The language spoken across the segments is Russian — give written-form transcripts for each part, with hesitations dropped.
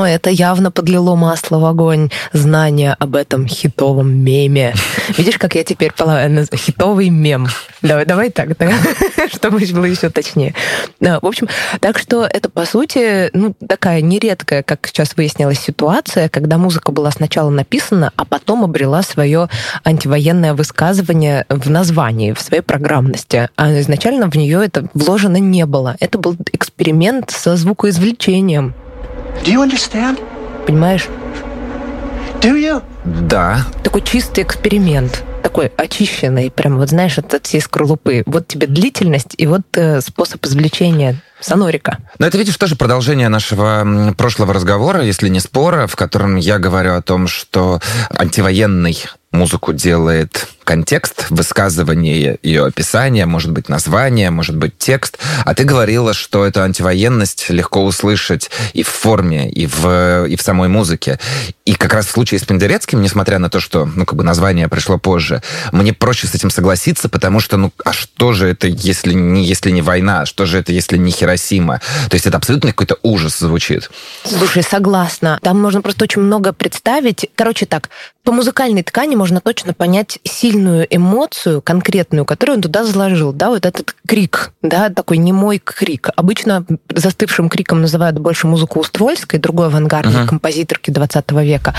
Но это явно подлило масло в огонь знания об этом хитовом меме. Видишь, как я теперь хитовый мем. Давай так, чтобы было еще точнее. Да, в общем, так что это, по сути, такая нередкая, как сейчас выяснилась, ситуация, когда музыка была сначала написана, а потом обрела свое антивоенное высказывание в названии, в своей программности. А изначально в нее это вложено не было. Это был эксперимент со звукоизвлечением. Do you understand? Понимаешь? Do you? Да. Такой чистый эксперимент. Такой очищенный, прям вот знаешь, от всей скорлупы. Вот тебе длительность и вот способ извлечения сонорика. Но это, видишь, тоже продолжение нашего прошлого разговора, если не спора, в котором я говорю о том, что антивоенный музыку делает контекст, высказывание, ее описание, может быть, название, может быть, текст. А ты говорила, что эту антивоенность легко услышать и в форме, и в самой музыке. И как раз в случае с Пендерецким, несмотря на то, что название пришло позже, мне проще с этим согласиться, потому что, а что же это, если не война? Что же это, если не Хиросима? То есть это абсолютно какой-то ужас звучит. Слушай, согласна. Там можно просто очень много представить. Короче так, по музыкальной ткани можно точно понять сильную эмоцию конкретную, которую он туда заложил. Да, вот этот крик, да, такой немой крик. Обычно застывшим криком называют больше музыку Устрольской, другой авангардной композиторки 20 века.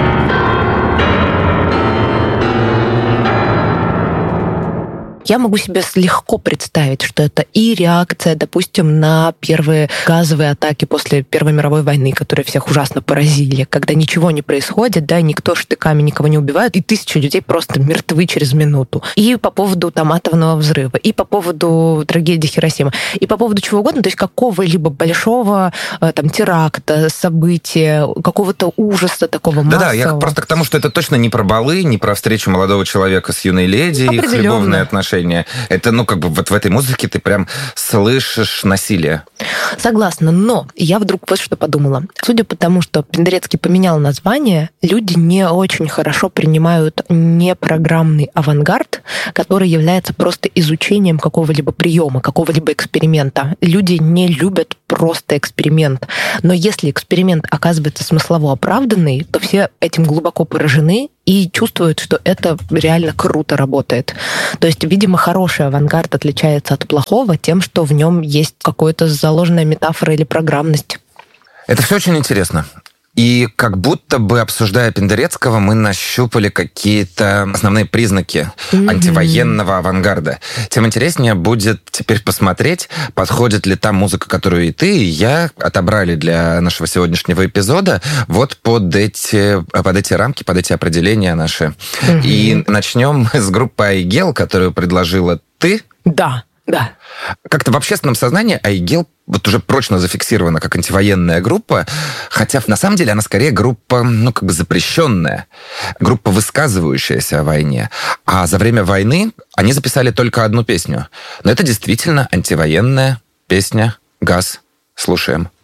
Я могу себе легко представить, что это и реакция, допустим, на первые газовые атаки после Первой мировой войны, которые всех ужасно поразили, когда ничего не происходит, да, никто штыками никого не убивает, и тысячи людей просто мертвы через минуту. И по поводу атомного взрыва, и по поводу трагедии Хиросимы, и по поводу чего угодно, то есть какого-либо большого теракта, события, какого-то ужаса такого массового. Да-да, я просто к тому, что это точно не про балы, не про встречу молодого человека с юной леди, их любовные отношения. Это, вот в этой музыке ты прям слышишь насилие. Согласна, но я вдруг вот что подумала. Судя по тому, что Пендерецкий поменял название, люди не очень хорошо принимают непрограммный авангард, который является просто изучением какого-либо приема, какого-либо эксперимента. Люди не любят просто эксперимент. Но если эксперимент оказывается смыслово оправданный, то все этим глубоко поражены и чувствуют, что это реально круто работает. То есть, видимо, хороший авангард отличается от плохого тем, что в нем есть какая-то заложенная метафора или программность. Это все очень интересно. И как будто бы, обсуждая Пендерецкого, мы нащупали какие-то основные признаки антивоенного авангарда. Тем интереснее будет теперь посмотреть, подходит ли та музыка, которую и ты, и я отобрали для нашего сегодняшнего эпизода вот под эти рамки, под эти определения наши. И начнем с группы Айгел, которую предложила ты. Да. Как-то в общественном сознании Айгел вот уже прочно зафиксирована как антивоенная группа, хотя на самом деле она скорее группа, запрещенная, группа, высказывающаяся о войне. А за время войны они записали только одну песню. Но это действительно антивоенная песня «Газ». Слушаем.